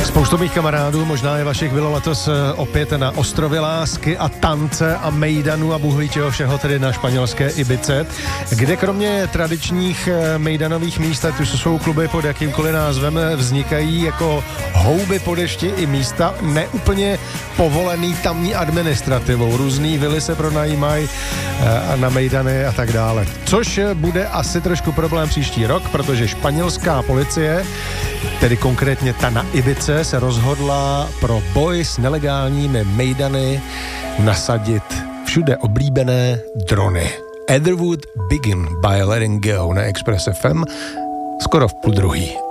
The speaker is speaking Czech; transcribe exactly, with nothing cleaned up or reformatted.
Spoustu mých kamarádů, možná je vašich, bylo letos opět na ostrově lásky a tance a mejdanu a bůh ví čeho všeho, tedy na španělské Ibize, kde kromě tradičních mejdanových míst, ať už jsou kluby pod jakýmkoliv názvem, vznikají jako houby po dešti i místa neúplně povolený tamní administrativou. Různý vily se pronajímají na mejdany a tak dále. Což bude asi trošku problém příští rok, protože španělská policie, tedy konkrétně ta na Ibize, se rozhodla pro boj s nelegálními mejdany nasadit všude oblíbené drony. Etherwood Begin by Letting Go na Express F M skoro v půl druhý.